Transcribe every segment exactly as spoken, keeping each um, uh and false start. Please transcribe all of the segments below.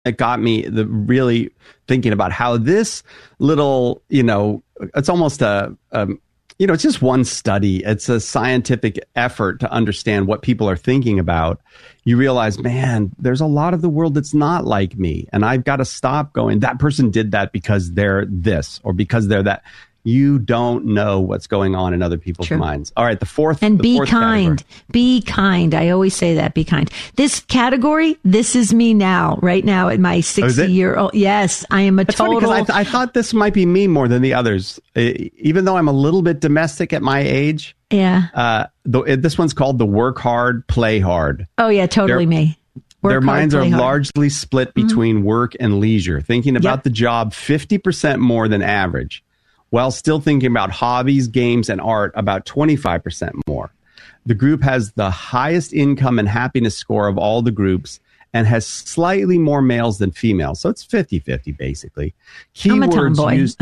that got me the really thinking about how this little, you know, it's almost a, um, you know, it's just one study. It's a scientific effort to understand what people are thinking about. You realize, man, there's a lot of the world that's not like me. And I've got to stop going, that person did that because they're this or because they're that. You don't know what's going on in other people's True. minds. All right, the fourth. And the be fourth kind. category. Be kind. I always say that. Be kind. This category, this is me now, right now at my sixty-year-old. Yes, I am a It's total. funny 'cause I, th- I thought this might be me more than the others. Uh, even though I'm a little bit domestic at my age. Yeah. Uh, the, this one's called the work hard, play hard. Oh, yeah, totally They're, me. Work their hard, minds are play hard. largely split between mm-hmm. work and leisure, thinking about Yep. the job fifty percent more than average, while still thinking about hobbies, games, and art about twenty-five percent more. The group has the highest income and happiness score of all the groups and has slightly more males than females. So it's fifty-fifty, basically. I'm a tomboy. Used,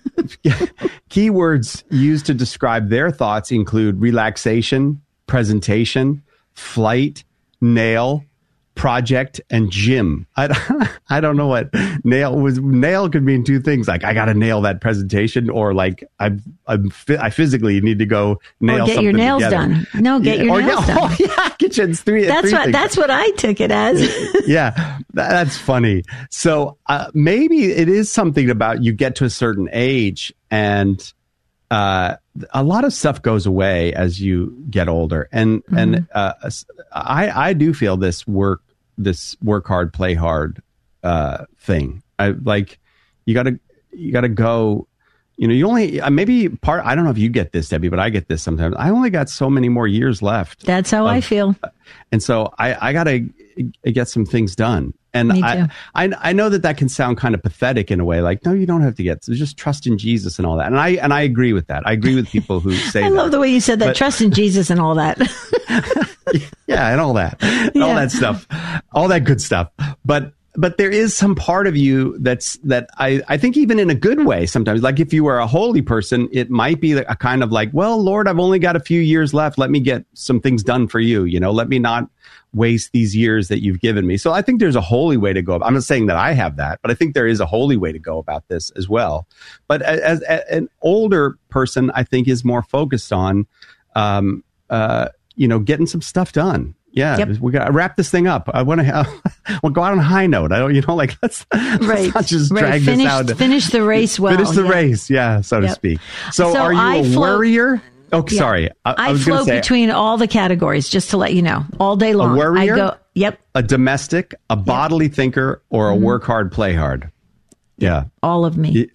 keywords used to describe their thoughts include relaxation, presentation, flight, nail, project, and gym. I, I don't know what nail was. Nail could mean two things. Like I got to nail that presentation, or like I'm, I'm, I physically need to go nail. Or get something your nails together. done. No, get yeah, your or, nails yeah, done. Oh yeah, get you three. That's three what. things. That's what I took it as. Yeah, that, that's funny. So uh, maybe it is something about you get to a certain age and. Uh, a lot of stuff goes away as you get older, and mm-hmm. and uh, I I do feel this work this work hard, play hard uh, thing. I like you gotta you gotta go. You know, you only uh, maybe part. I don't know if you get this, Debbie, but I get this sometimes. I only got so many more years left. That's how of, I feel, and so I I gotta get some things done. And Me I, too. I I know that that can sound kind of pathetic in a way, like, no, you don't have to get, so just trust in Jesus and all that. And I and I agree with that. I agree with people who say I that. love the way you said that, But, trust in Jesus and all that. yeah, and all that, Yeah. all that stuff, all that good stuff. But but there is some part of you that's that I, I think even in a good way sometimes, like if you were a holy person, it might be a kind of like, well, Lord, I've only got a few years left. Let me get some things done for you. You know, let me not waste these years that you've given me. So I think there's a holy way to go. I'm not saying that I have that, but I think there is a holy way to go about this as well. But as, as an older person, I think is more focused on, um, uh, you know, getting some stuff done. Yeah, Yep. we got to wrap this thing up. I want to we'll go out on a high note. I don't, you know, like let's, Right. let's not just right. drag finish, this out. Finish the race well. Finish the yeah. race, yeah, so to Yep. speak. So, So are you I a float- worrier? Oh, Yeah. sorry. I, I I, was going to float say between all the categories, just to let you know, all day long. worrier? I go, yep, a domestic, a bodily thinker, or a Mm-hmm. work hard, play hard. Yeah. all of me.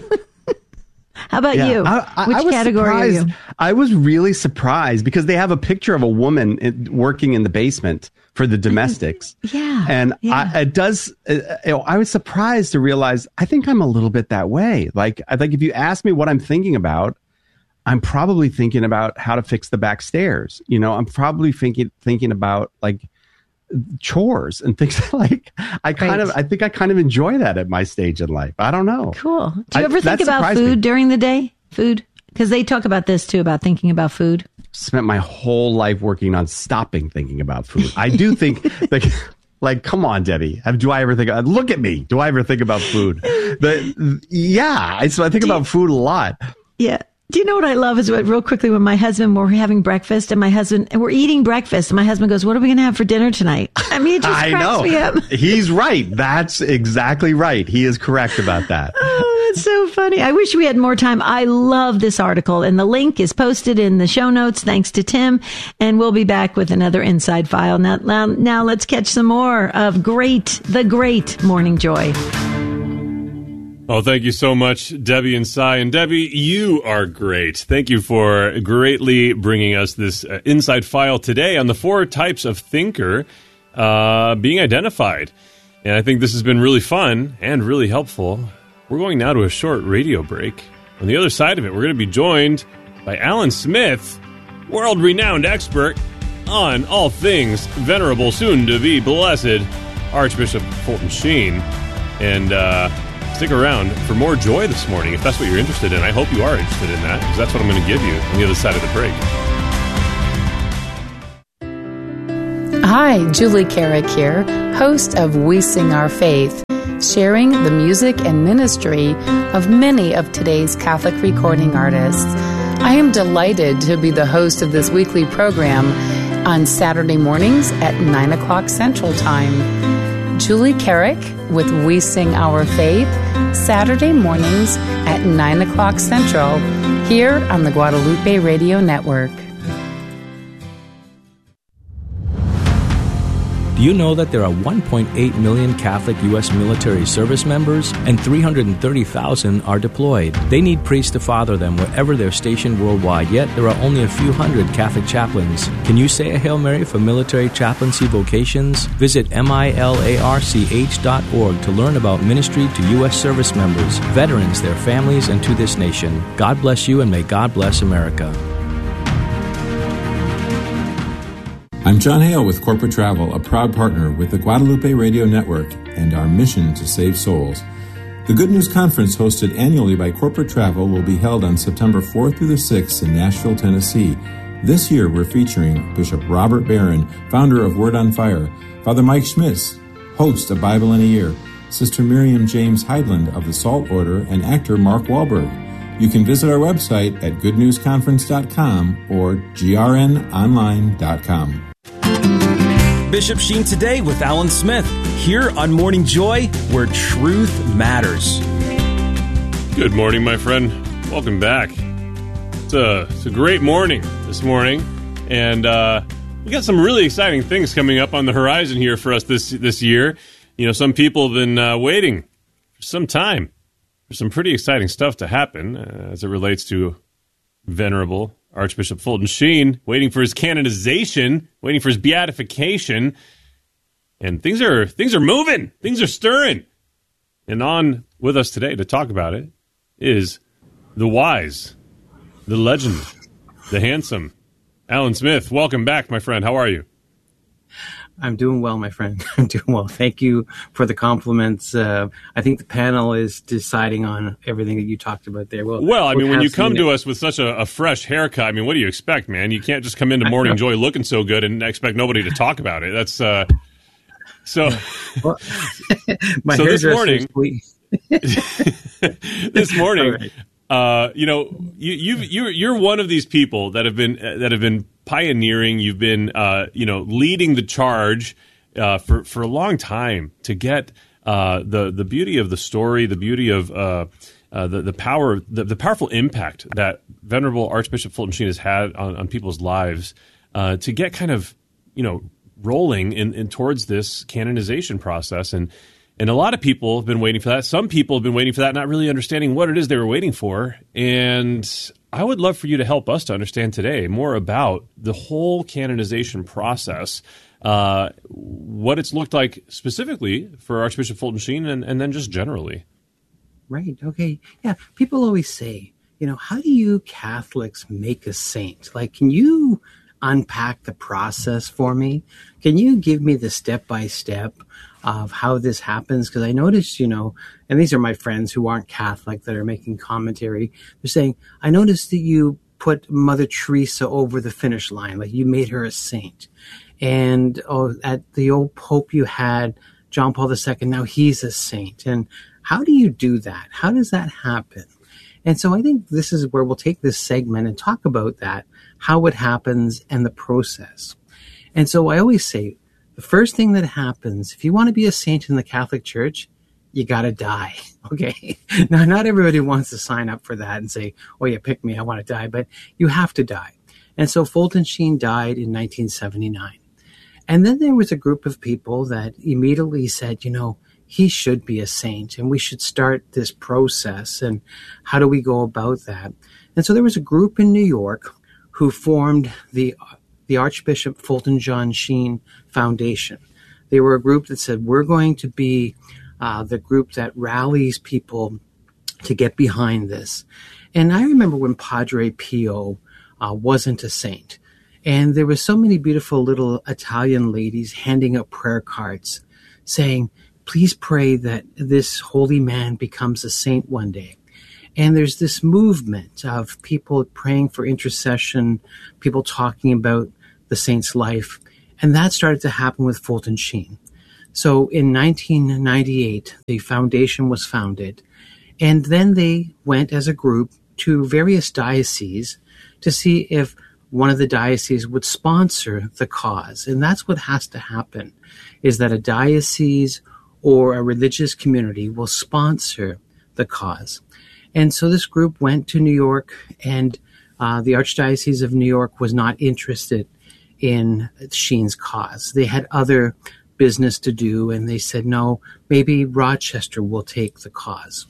How about Yeah. you? I, I, Which I was category are surprised. you? I was really surprised because they have a picture of a woman in, working in the basement for the domestics. Yeah, And yeah. I, it does, uh, you know, I was surprised to realize I think I'm a little bit that way. Like, I think if you ask me what I'm thinking about, I'm probably thinking about how to fix the back stairs. You know, I'm probably thinking, thinking about like chores and things like I kind Right. of, I think I kind of enjoy that at my stage in life. I don't know. Cool. Do you I- ever think that about surprised food me. during the day? Food? Because they talk about this too, about thinking about food. Spent my whole life working on stopping thinking about food. I do think like, like, come on, Debbie. Have, do I ever think, look at me. Do I ever think about food? The, yeah. I, so I think Do you- about food a lot. Yeah. Do you know what I love is what real quickly when my husband, we're having breakfast and my husband, and we're eating breakfast and my husband goes, what are we going to have for dinner tonight? I mean, it just I cracks know. me up. He's right. That's exactly right. He is correct about that. Oh, that's so funny. I wish we had more time. I love this article and the link is posted in the show notes. Thanks to Tim. And we'll be back with another Inside File. Now, now, now let's catch some more of great, the great Morning Joy. Oh, thank you so much, Debbie and Cy. And Debbie, you are great. Thank you for greatly bringing us this uh, Inside File today on the four types of thinker uh, being identified. And I think this has been really fun and really helpful. We're going now to a short radio break. On the other side of it, we're going to be joined by Alan Smith, world-renowned expert on all things venerable, soon-to-be blessed Archbishop Fulton Sheen. And, uh... stick around for more joy this morning if that's what you're interested in. I hope you are interested in that because that's what I'm going to give you on the other side of the break. Hi, Julie Carrick here, host of We Sing Our Faith, sharing the music and ministry of many of today's Catholic recording artists. I am delighted to be the host of this weekly program on Saturday mornings at nine o'clock Central Time. Julie Carrick with We Sing Our Faith, Saturday mornings at nine o'clock Central, here on the Guadalupe Radio Network. Do you know that there are one point eight million Catholic U S military service members and three hundred thirty thousand are deployed? They need priests to father them wherever they're stationed worldwide, yet there are only a few hundred Catholic chaplains. Can you say a Hail Mary for military chaplaincy vocations? Visit milarch dot org to learn about ministry to U S service members, veterans, their families, and to this nation. God bless you, and may God bless America. I'm John Hale with Corporate Travel, a proud partner with the Guadalupe Radio Network and our mission to save souls. The Good News Conference, hosted annually by Corporate Travel, will be held on September fourth through the sixth in Nashville, Tennessee. This year, we're featuring Bishop Robert Barron, founder of Word on Fire, Father Mike Schmitz, host of Bible in a Year, Sister Miriam James Heidland of the Salt Order, and actor Mark Wahlberg. You can visit our website at good news conference dot com or g r n online dot com. Bishop Sheen Today with Alan Smith, here on Morning Joy, where truth matters. Good morning, my friend. Welcome back. It's a, it's a great morning this morning, and uh, we got some really exciting things coming up on the horizon here for us this this year. You know, some people have been uh, waiting for some time for some pretty exciting stuff to happen uh, as it relates to Venerable Archbishop Fulton Sheen, waiting for his canonization, waiting for his beatification, and things are things are moving, things are stirring. And on with us today to talk about it is the wise, the legend, the handsome Alan Smith. Welcome back, my friend. How are you? I'm doing well, my friend. I'm doing well. Thank you for the compliments. Uh, I think the panel is deciding on everything that you talked about there. We'll, well, I we'll mean, when you come it. to us with such a, a fresh haircut, I mean, what do you expect, man? You can't just come into Morning Joy looking so good and expect nobody to talk about it. That's uh, so. Well, my so this morning, is this morning, uh, you know, you you you you're one of these people that have been uh, that have been pioneering. You've been, uh, you know, leading the charge uh, for for a long time to get uh, the the beauty of the story, the beauty of uh, uh, the the power, the, the powerful impact that Venerable Archbishop Fulton Sheen has had on, on people's lives, uh, to get kind of, you know, rolling in, in towards this canonization process. And and a lot of people have been waiting for that. Some people have been waiting for that, not really understanding what it is they were waiting for. And I would love for you to help us to understand today more about the whole canonization process, uh, what it's looked like specifically for Archbishop Fulton Sheen, and, and then just generally. Right. Okay. Yeah. People always say, you know, how do you Catholics make a saint? Like, can you unpack the process for me? Can you give me the step-by-step of how this happens? Because I noticed, you know, and these are my friends who aren't Catholic that are making commentary. They're saying, I noticed that you put Mother Teresa over the finish line, like you made her a saint. And oh, at the old Pope you had, John Paul the Second, now he's a saint. And how do you do that? How does that happen? And so I think this is where we'll take this segment and talk about that, how it happens and the process. And so I always say, the first thing that happens, if you want to be a saint in the Catholic Church, you got to die. Okay. Now, not everybody wants to sign up for that and say, oh yeah, pick me, I want to die, but you have to die. And so Fulton Sheen died in nineteen seventy-nine. And then there was a group of people that immediately said, you know, he should be a saint and we should start this process. And how do we go about that? And so there was a group in New York who formed the the Archbishop Fulton John Sheen Foundation. They were a group that said, we're going to be uh, the group that rallies people to get behind this. And I remember when Padre Pio uh, wasn't a saint. And there were so many beautiful little Italian ladies handing out prayer cards saying, please pray that this holy man becomes a saint one day. And there's this movement of people praying for intercession, people talking about the saint's life. And that started to happen with Fulton Sheen. So in nineteen ninety-eight, the foundation was founded, and then they went as a group to various dioceses to see if one of the dioceses would sponsor the cause. And that's what has to happen, is that a diocese or a religious community will sponsor the cause. And so this group went to New York, and uh, the Archdiocese of New York was not interested in Sheen's cause. They had other business to do, and they said, no, maybe Rochester will take the cause.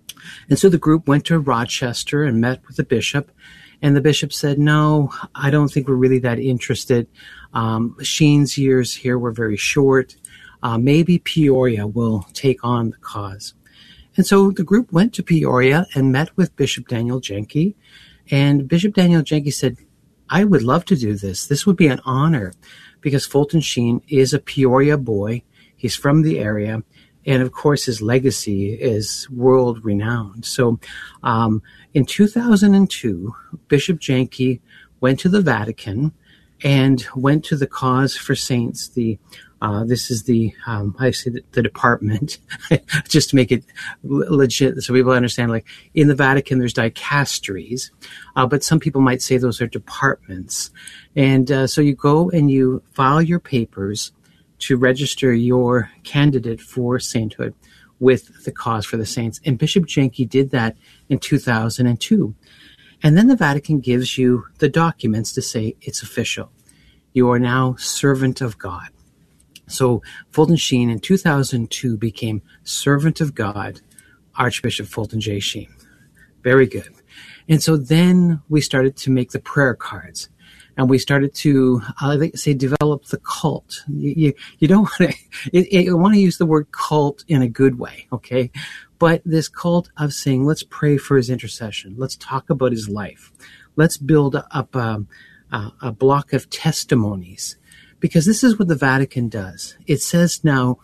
And so the group went to Rochester and met with the bishop, and the bishop said, no, I don't think we're really that interested. Um, Sheen's years here were very short. Uh, maybe Peoria will take on the cause. And so the group went to Peoria and met with Bishop Daniel Jenke, and Bishop Daniel Jenke said, I would love to do this. This would be an honor, because Fulton Sheen is a Peoria boy. He's from the area. And of course, his legacy is world renowned. So um, in two thousand two, Bishop Jenke went to the Vatican and went to the Cause for Saints. The uh, this is the, um, I say the, the department, just to make it legit so people understand, like in the Vatican, there's dicasteries, uh, but some people might say those are departments. And uh, so you go and you file your papers to register your candidate for sainthood with the Cause for the Saints. And Bishop Jenke did that in two thousand two. And then the Vatican gives you the documents to say it's official. You are now servant of God. So Fulton Sheen in two thousand two became servant of God, Archbishop Fulton J. Sheen. Very good. And so then we started to make the prayer cards. And we started to, I uh, say, develop the cult. You, you, you don't want to, you want to use the word cult in a good way, okay? But this cult of saying, let's pray for his intercession. Let's talk about his life. Let's build up a, a, a block of testimonies. Because this is what the Vatican does. It says now,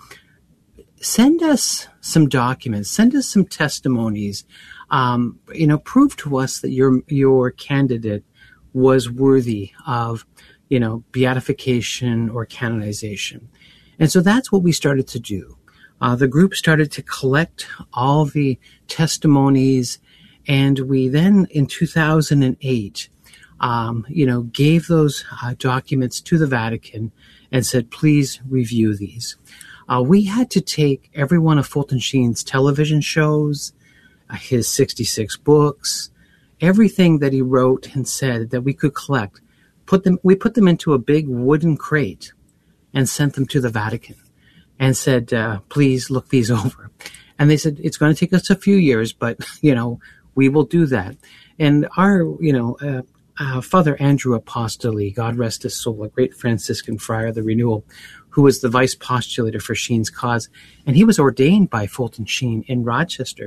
send us some documents, send us some testimonies, um, you know, prove to us that your your candidate was worthy of, you know, beatification or canonization. And so that's what we started to do. Uh, the group started to collect all the testimonies, and we then, in two thousand eight, um, you know, gave those uh, documents to the Vatican and said, please review these. Uh, we had to take every one of Fulton Sheen's television shows, uh, his sixty-six books, everything that he wrote and said that we could collect, put them, we put them into a big wooden crate and sent them to the Vatican and said, uh, please look these over. And they said, it's going to take us a few years, but, you know, we will do that. And our, you know, uh, uh, Father Andrew Apostoli, God rest his soul, a great Franciscan friar of the Renewal, who was the vice postulator for Sheen's cause. And he was ordained by Fulton Sheen in Rochester.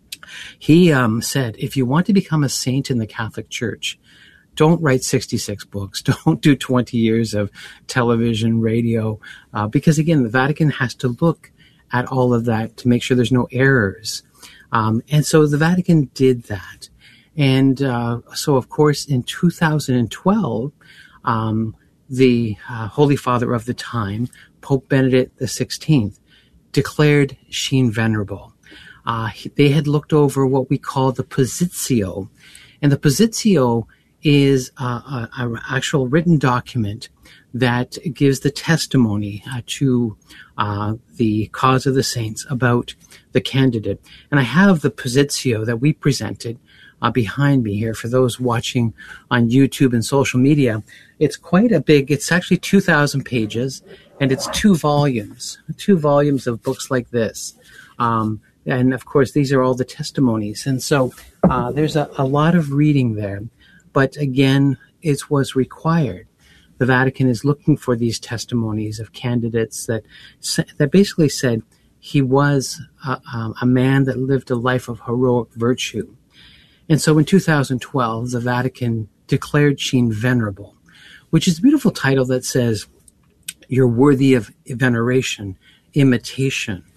He um, said, if you want to become a saint in the Catholic Church, don't write sixty-six books. Don't do twenty years of television, radio, uh, because, again, the Vatican has to look at all of that to make sure there's no errors. Um, and so the Vatican did that. And uh, so, of course, in two thousand twelve, um, the uh, Holy Father of the time, Pope Benedict the sixteenth, declared Sheen venerable. Uh, they had looked over what we call the Positio. And the Positio is uh, an actual written document that gives the testimony uh, to uh, the Cause of the Saints about the candidate. And I have the Positio that we presented uh, behind me here for those watching on YouTube and social media. It's quite a big, it's actually two thousand pages, and it's two volumes, two volumes of books like this. Um, and of course, these are all the testimonies. And so uh, there's a, a lot of reading there. But again, it was required. The Vatican is looking for these testimonies of candidates that that basically said he was a, a man that lived a life of heroic virtue. And so in two thousand twelve, the Vatican declared Sheen venerable, which is a beautiful title that says you're worthy of veneration, imitation.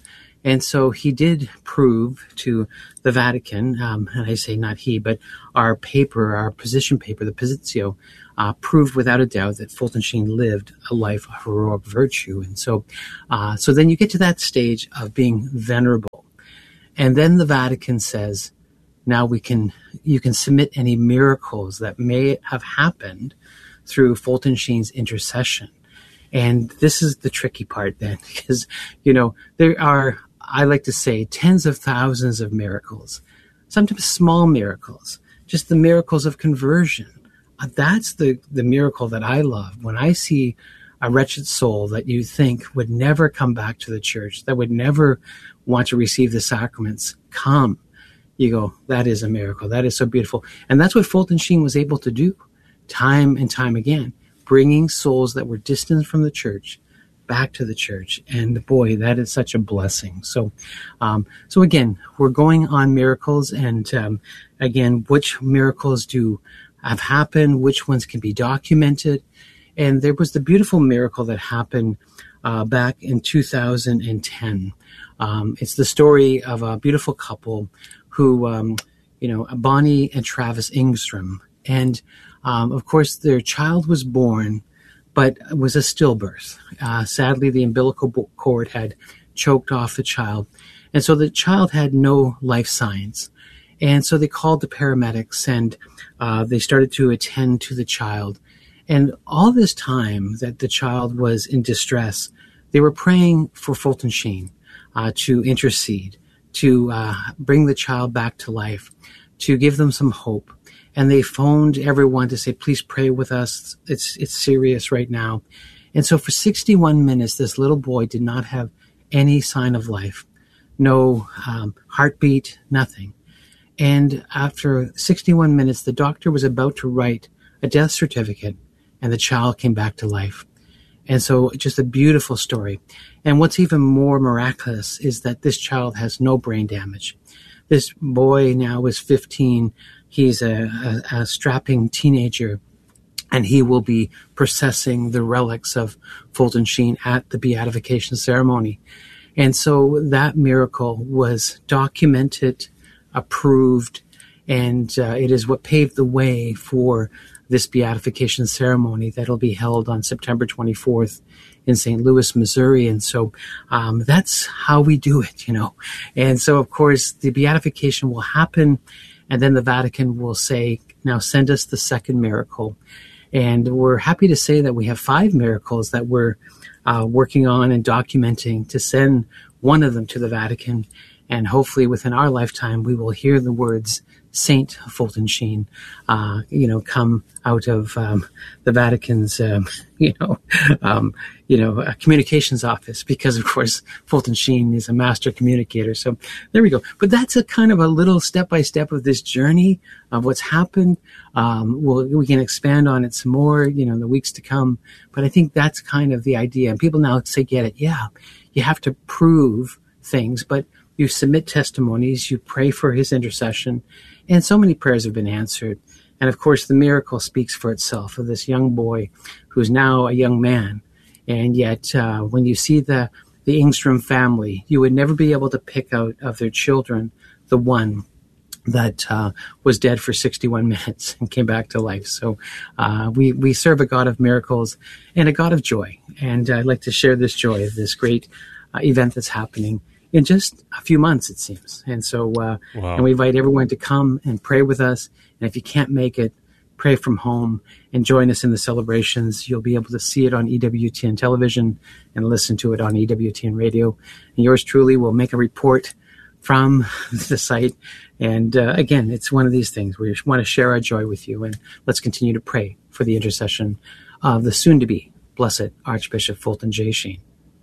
And so he did prove to the Vatican, um, and I say not he, but our paper, our position paper, the Positio, uh, proved without a doubt that Fulton Sheen lived a life of heroic virtue. And so, uh, so then you get to that stage of being venerable. And then the Vatican says, now we can, you can submit any miracles that may have happened through Fulton Sheen's intercession. And this is the tricky part then, because, you know, there are, I like to say, tens of thousands of miracles, sometimes small miracles, just the miracles of conversion. Uh, that's the, the miracle that I love. When I see a wretched soul that you think would never come back to the church, that would never want to receive the sacraments, come. You go, that is a miracle. That is so beautiful. And that's what Fulton Sheen was able to do time and time again, bringing souls that were distant from the church back to the church. And boy, that is such a blessing. So, um, so again, we're going on miracles, and um, again, which miracles do have happened, which ones can be documented. And there was the beautiful miracle that happened uh, back in two thousand ten. Um, it's the story of a beautiful couple who, um, you know, Bonnie and Travis Ingstrom. And um, of course, their child was born, but it was a stillbirth. Uh, sadly, the umbilical cord had choked off the child. And so the child had no life signs. And so they called the paramedics, and uh, they started to attend to the child. And all this time that the child was in distress, they were praying for Fulton Sheen uh, to intercede, to uh, bring the child back to life, to give them some hope. And they phoned everyone to say, please pray with us. It's it's serious right now. And so for sixty-one minutes, this little boy did not have any sign of life, no um, heartbeat, nothing. And after sixty-one minutes, the doctor was about to write a death certificate, and the child came back to life. And so just a beautiful story. And what's even more miraculous is that this child has no brain damage. This boy now is fifteen. He's a, a, a strapping teenager, and he will be processing the relics of Fulton Sheen at the beatification ceremony. And so that miracle was documented, approved, and uh, it is what paved the way for this beatification ceremony that'll be held on September twenty-fourth in Saint Louis, Missouri. And so um, that's how we do it, you know. And so, of course, the beatification will happen, and then the Vatican will say, now send us the second miracle. And we're happy to say that we have five miracles that we're uh, working on and documenting to send one of them to the Vatican. And hopefully within our lifetime, we will hear the words Saint Fulton Sheen, uh, you know, come out of um, the Vatican's, um, you know, um, you know, uh, communications office, because of course Fulton Sheen is a master communicator. So there we go. But that's a kind of a little step by step of this journey of what's happened. Um, we'll, we can expand on it some more, you know, in the weeks to come. But I think that's kind of the idea. And people now say, get it? Yeah, you have to prove things, but you submit testimonies, you pray for his intercession, and so many prayers have been answered. And of course, the miracle speaks for itself of this young boy who's now a young man. And yet, uh, when you see the, the Ingstrom family, you would never be able to pick out of their children the one that uh, was dead for sixty-one minutes and came back to life. So uh, we, we serve a God of miracles and a God of joy. And I'd like to share this joy of this great uh, event that's happening in just a few months, it seems. And so, uh, wow. and we invite everyone to come and pray with us. And if you can't make it, pray from home and join us in the celebrations. You'll be able to see it on E W T N television and listen to it on E W T N radio. And yours truly will make a report from the site. And uh, again, it's one of these things where we want to share our joy with you. And let's continue to pray for the intercession of the soon-to-be Blessed Archbishop Fulton J. Sheen.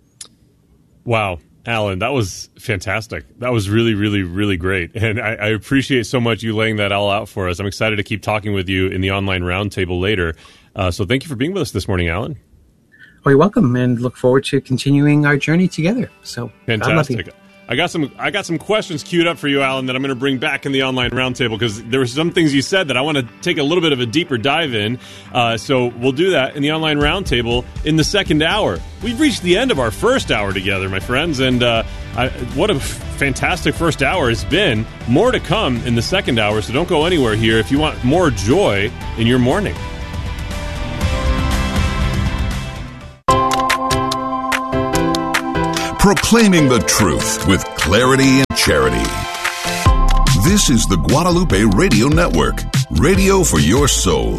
Wow. Alan, that was fantastic. That was really, really, really great. And I, I appreciate so much you laying that all out for us. I'm excited to keep talking with you in the online roundtable later. Uh, so thank you for being with us this morning, Alan. Oh, you're welcome, and look forward to continuing our journey together. So, fantastic. I got some I got some questions queued up for you, Alan, that I'm going to bring back in the online roundtable, because there were some things you said that I want to take a little bit of a deeper dive in. Uh, so we'll do that in the online roundtable in the second hour. We've reached the end of our first hour together, my friends, and uh, I, what a fantastic first hour it's been. More to come in the second hour, so don't go anywhere here if you want more joy in your morning. Proclaiming the truth with clarity and charity. This is the Guadalupe Radio Network, radio for your soul.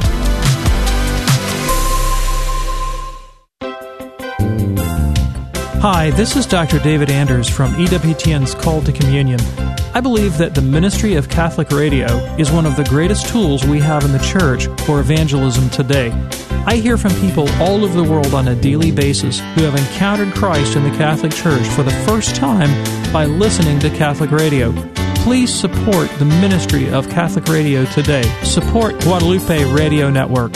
Hi, this is Doctor David Anders from E W T N's Call to Communion. I believe that the ministry of Catholic radio is one of the greatest tools we have in the church for evangelism today. I hear from people all over the world on a daily basis who have encountered Christ in the Catholic Church for the first time by listening to Catholic radio. Please support the ministry of Catholic radio today. Support Guadalupe Radio Network.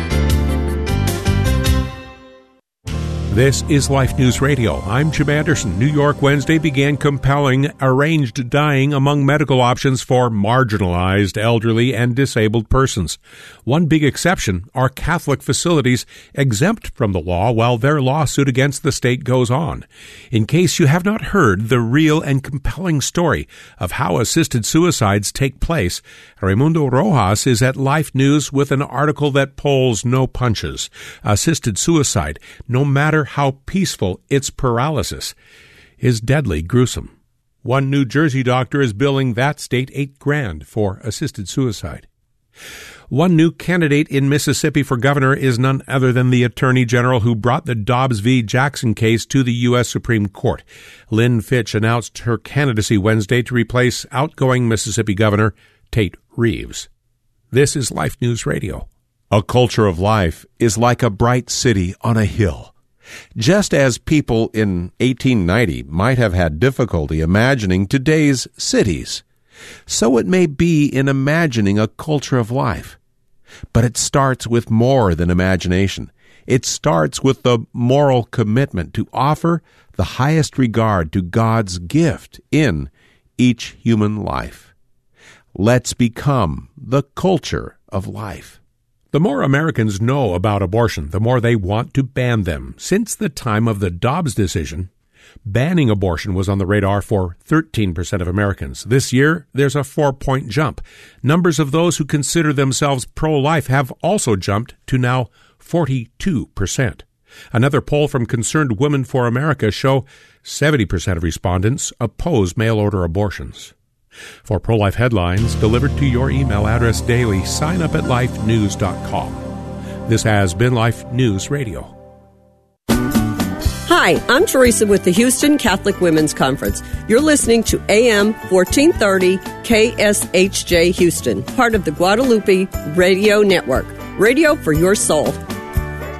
This is Life News Radio. I'm Jim Anderson. New York Wednesday began compelling arranged dying among medical options for marginalized elderly and disabled persons. One big exception are Catholic facilities exempt from the law while their lawsuit against the state goes on. In case you have not heard the real and compelling story of how assisted suicides take place, Raimundo Rojas is at Life News with an article that pulls no punches. Assisted suicide, no matter how peaceful its paralysis, is deadly gruesome. One New Jersey doctor is billing that state eight grand for assisted suicide. One new candidate in Mississippi for governor is none other than the attorney general who brought the Dobbs v. Jackson case to the U S Supreme Court. Lynn Fitch announced her candidacy Wednesday to replace outgoing Mississippi Governor Tate Reeves. This is Life News Radio. A culture of life is like a bright city on a hill. Just as people in eighteen ninety might have had difficulty imagining today's cities, so it may be in imagining a culture of life. But it starts with more than imagination. It starts with the moral commitment to offer the highest regard to God's gift in each human life. Let's become the culture of life. The more Americans know about abortion, the more they want to ban them. Since the time of the Dobbs decision, banning abortion was on the radar for thirteen percent of Americans. This year, there's a four-point jump. Numbers of those who consider themselves pro-life have also jumped to now forty-two percent. Another poll from Concerned Women for America show seventy percent of respondents oppose mail-order abortions. For pro-life headlines delivered to your email address daily, sign up at life news dot com. This has been Life News Radio. Hi, I'm Teresa with the Houston Catholic Women's Conference. You're listening to A M fourteen thirty K S H J Houston, part of the Guadalupe Radio Network. Radio for your soul.